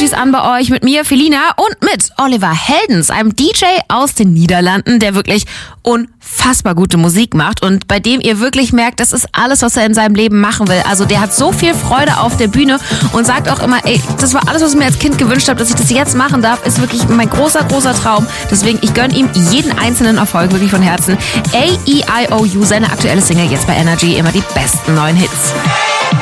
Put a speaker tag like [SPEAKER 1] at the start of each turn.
[SPEAKER 1] Energies an bei euch mit mir, Felina, und mit Oliver Heldens, einem DJ aus den Niederlanden, der wirklich unfassbar gute Musik macht und bei dem ihr wirklich merkt, das ist alles, was er in seinem Leben machen will. Also der hat so viel Freude auf der Bühne und sagt auch immer, ey, das war alles, was ich mir als Kind gewünscht habe, dass ich das jetzt machen darf, ist wirklich mein großer, großer Traum. Deswegen, ich gönne ihm jeden einzelnen Erfolg wirklich von Herzen. A-E-I-O-U, seine aktuelle Single jetzt bei Energy, immer die besten neuen Hits.